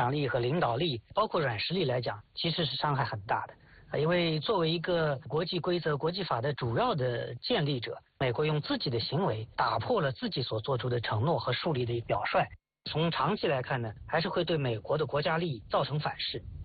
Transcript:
响力和领导力，包括软实力来讲，其实是伤害很大的。因为作为一个国际规则、国际法的主要的建立者，美国用自己的行为打破了自己所做出的承诺和树立的表率。从长期来看呢，还是会对美国的国家利益造成反噬。